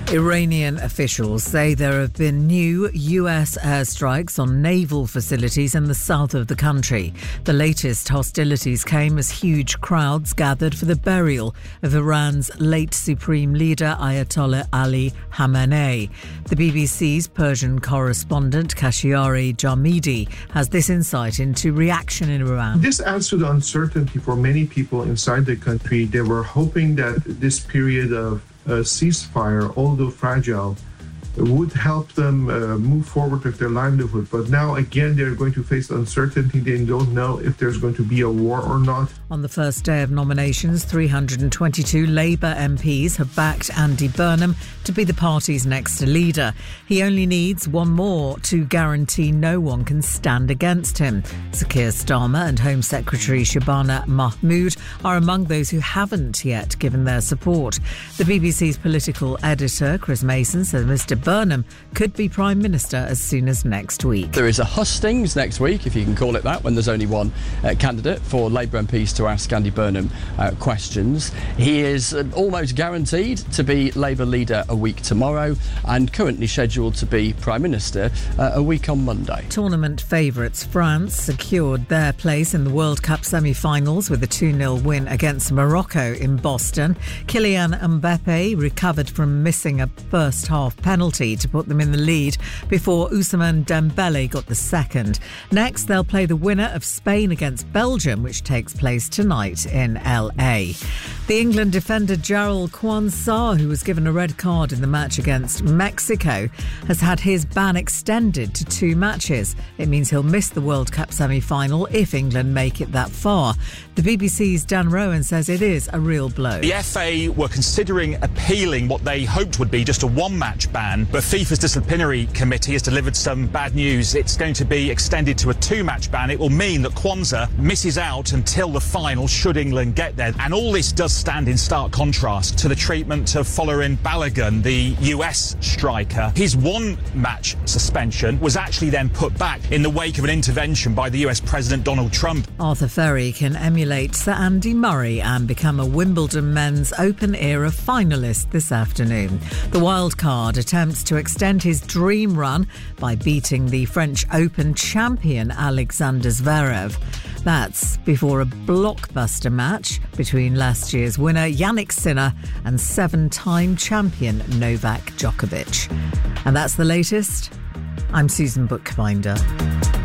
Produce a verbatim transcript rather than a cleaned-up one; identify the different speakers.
Speaker 1: Iranian officials say there have been new U S airstrikes on naval facilities in the south of the country. The latest hostilities came as huge crowds gathered for the burial of Iran's late supreme leader Ayatollah Ali Khamenei. The B B C's Persian correspondent Khashayari Jamidi has this insight into reaction in Iran.
Speaker 2: This adds to the uncertainty for many people inside the country. They were hoping that this period of a ceasefire, although fragile, would help them uh, move forward with their livelihood. But now, again, they're going to face uncertainty. They don't know if there's going to be a war or not.
Speaker 1: On the first day of nominations, three hundred twenty-two Labour M Ps have backed Andy Burnham to be the party's next leader. He only needs one more to guarantee no one can stand against him. Sir Keir Starmer and Home Secretary Shabana Mahmood are among those who haven't yet given their support. The B B C's political editor, Chris Mason, says Mr Burnham could be Prime Minister as soon as next week.
Speaker 3: There is a hustings next week, if you can call it that, when there's only one uh, candidate for Labour M Ps to ask Andy Burnham uh, questions. He is uh, almost guaranteed to be Labour leader a week tomorrow and currently scheduled to be Prime Minister uh, a week on Monday.
Speaker 1: Tournament favourites France secured their place in the World Cup semi-finals with a two nil win against Morocco in Boston. Kylian Mbappe recovered from missing a first-half penalty to put them in the lead before Ousmane Dembele got the second. Next, they'll play the winner of Spain against Belgium, which takes place tonight in L A. The England defender Jarrell Quansah, who was given a red card in the match against Mexico, has had his ban extended to two matches. It means he'll miss the World Cup semi-final if England make it that far. The B B C's Dan Rowan says it is a real blow.
Speaker 4: The F A were considering appealing what they hoped would be just a one-match ban, but FIFA's disciplinary committee has delivered some bad news. It's going to be extended to a two-match ban. It will mean that Quansah misses out until the final, should England get there. And all this does stand in stark contrast to the treatment of Folarin Balogun, the U S striker. His one-match suspension was actually then put back in the wake of an intervention by the U S President Donald Trump.
Speaker 1: Arthur Ferry can emulate Sir Andy Murray and become a Wimbledon Men's Open era finalist this afternoon. The wildcard attempts to extend his dream run by beating the French Open champion Alexander Zverev. That's before a blockbuster match between last year's winner Yannick Sinner and seven-time champion Novak Djokovic. And that's the latest. I'm Susan Bookbinder.